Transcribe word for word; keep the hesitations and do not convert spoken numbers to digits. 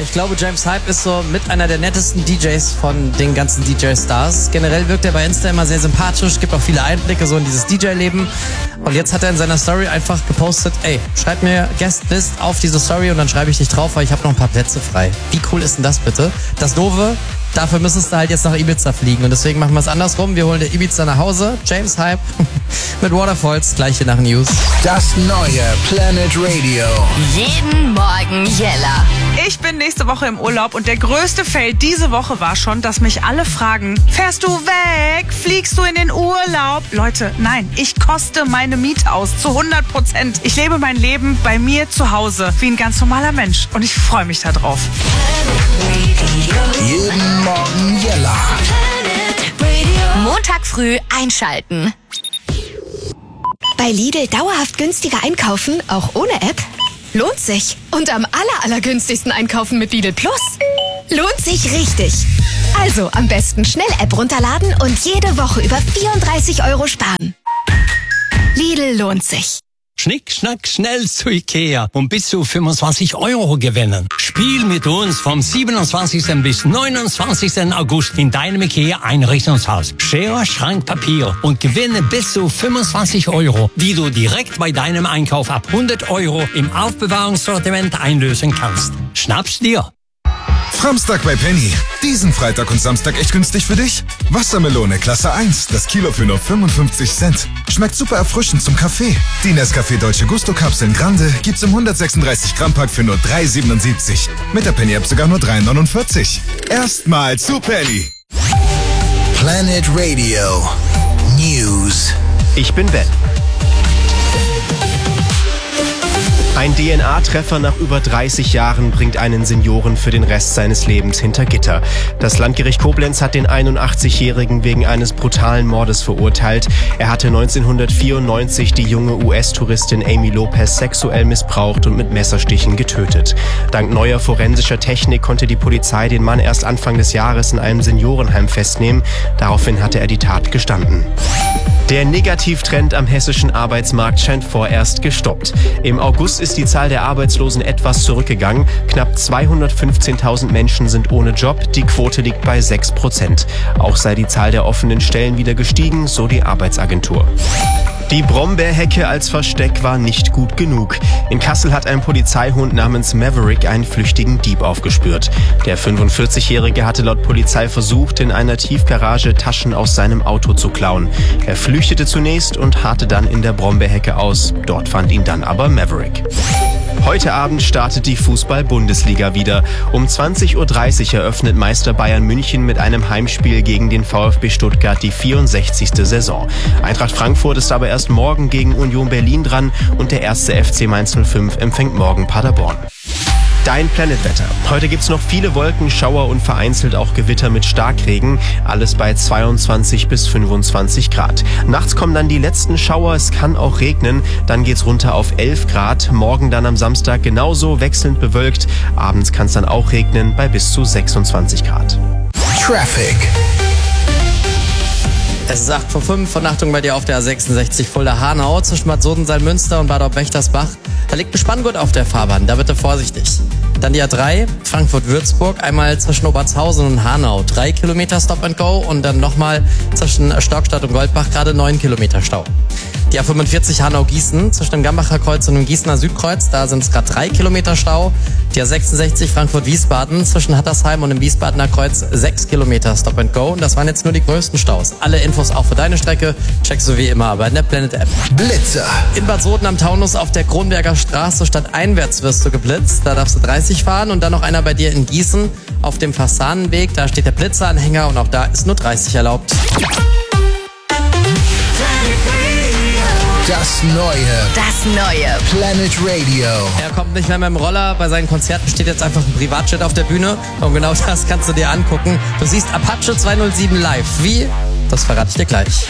Ich glaube, James Hype ist so mit einer der nettesten D Js von den ganzen D J-Stars. Generell wirkt er bei Insta immer sehr sympathisch, gibt auch viele Einblicke so in dieses D J-Leben. Und jetzt hat er in seiner Story einfach gepostet, ey, schreib mir Guestlist auf diese Story und dann schreibe ich dich drauf, weil ich habe noch ein paar Plätze frei. Wie cool ist denn das bitte? Das Doofe, dafür müsstest du halt jetzt nach Ibiza fliegen und deswegen machen wir es andersrum. Wir holen dir Ibiza nach Hause. James Hype mit Waterfalls, gleich hier nach News. Das neue Planet Radio. Jeden Morgen Jella. Ich bin nächste Woche im Urlaub und der größte Fail diese Woche war schon, dass mich alle fragen, fährst du weg? Fliegst du in den Urlaub? Leute, nein, ich koste meine Miete aus zu hundert Prozent. Ich lebe mein Leben bei mir zu Hause wie ein ganz normaler Mensch und ich freue mich da drauf. Jeden Morgen Jella. Montag früh einschalten. Bei Lidl dauerhaft günstiger einkaufen, auch ohne App? Lohnt sich. Und am aller, allergünstigsten einkaufen mit Lidl Plus? Lohnt sich richtig. Also am besten schnell App runterladen und jede Woche über vierunddreißig Euro sparen. Lidl lohnt sich. Schnick, schnack, schnell zu Ikea und bis zu fünfundzwanzig Euro gewinnen. Spiel mit uns vom siebenundzwanzigsten bis neunundzwanzigsten August in deinem Ikea Einrichtungshaus. Schere, Schrank, Papier und gewinne bis zu fünfundzwanzig Euro, die du direkt bei deinem Einkauf ab hundert Euro im Aufbewahrungssortiment einlösen kannst. Schnapp's dir! Samstag bei Penny. Diesen Freitag und Samstag echt günstig für dich? Wassermelone Klasse eins, das Kilo für nur fünfundfünfzig Cent. Schmeckt super erfrischend zum Kaffee. Die Nescafé Dolce Gusto Kapseln Grande gibt's im hundertsechsunddreißig Gramm Pack für nur drei siebenundsiebzig. Mit der Penny App sogar nur drei neunundvierzig. Erstmal zu Penny. Planet Radio News. Ich bin Ben. Ein D N A-Treffer nach über dreißig Jahren bringt einen Senioren für den Rest seines Lebens hinter Gitter. Das Landgericht Koblenz hat den einundachtzigjährigen wegen eines brutalen Mordes verurteilt. Er hatte neunzehnhundertvierundneunzig die junge U S-Touristin Amy Lopez sexuell missbraucht und mit Messerstichen getötet. Dank neuer forensischer Technik konnte die Polizei den Mann erst Anfang des Jahres in einem Seniorenheim festnehmen. Daraufhin hatte er die Tat gestanden. Der Negativtrend am hessischen Arbeitsmarkt scheint vorerst gestoppt. Im August ist die Zahl der Arbeitslosen etwas zurückgegangen. Knapp zweihundertfünfzehntausend Menschen sind ohne Job. Die Quote liegt bei sechs Prozent. Auch sei die Zahl der offenen Stellen wieder gestiegen, so die Arbeitsagentur. Die Brombeerhecke als Versteck war nicht gut genug. In Kassel hat ein Polizeihund namens Maverick einen flüchtigen Dieb aufgespürt. Der fünfundvierzigjährige hatte laut Polizei versucht, in einer Tiefgarage Taschen aus seinem Auto zu klauen. Er flüchtete zunächst und harrte dann in der Brombeerhecke aus. Dort fand ihn dann aber Maverick. Heute Abend startet die Fußball-Bundesliga wieder. Um zwanzig Uhr dreißig eröffnet Meister Bayern München mit einem Heimspiel gegen den VfB Stuttgart die vierundsechzigste Saison. Eintracht Frankfurt ist aber erst morgen gegen Union Berlin dran und der erste F C Mainz null fünf empfängt morgen Paderborn. Dein Planetwetter. Heute gibt's noch viele Wolken, Schauer und vereinzelt auch Gewitter mit Starkregen. Alles bei zweiundzwanzig bis fünfundzwanzig Grad. Nachts kommen dann die letzten Schauer, es kann auch regnen. Dann geht's runter auf elf Grad. Morgen dann am Samstag genauso wechselnd bewölkt. Abends kann's dann auch regnen bei bis zu sechsundzwanzig Grad. Traffic. Es ist acht vor fünf von Achtung bei dir auf der A sechsundsechzig Fulda-Hanau zwischen Bad Sodenseil-Münster und Bad Ob-Wächtersbach. Da liegt ein Spanngurt auf der Fahrbahn, da bitte vorsichtig. Dann die A drei, Frankfurt-Würzburg, einmal zwischen Obertshausen und Hanau. Drei Kilometer Stop and Go und dann nochmal zwischen Stockstadt und Goldbach gerade neun Kilometer Stau. Die A fünfundvierzig Hanau-Gießen zwischen dem Gambacher Kreuz und dem Gießener Südkreuz, da sind es gerade drei Kilometer Stau. Die A sechsundsechzig Frankfurt-Wiesbaden zwischen Hattersheim und dem Wiesbadener Kreuz sechs Kilometer Stop and Go. Und das waren jetzt nur die größten Staus. Alle Infos auch für deine Strecke checkst du wie immer bei der Planet App. Blitzer. In Bad Soden am Taunus auf der Kronberger Straße stadteinwärts wirst du geblitzt. Da darfst du dreißig fahren und dann noch einer bei dir in Gießen auf dem Fasanenweg. Da steht der Blitzeranhänger und auch da ist nur dreißig erlaubt. Das neue. Das neue. Planet Radio. Er kommt nicht mehr mit dem Roller. Bei seinen Konzerten steht jetzt einfach ein Privatjet auf der Bühne. Und genau das kannst du dir angucken. Du siehst Apache zweihundertsieben live. Wie? Das verrate ich dir gleich.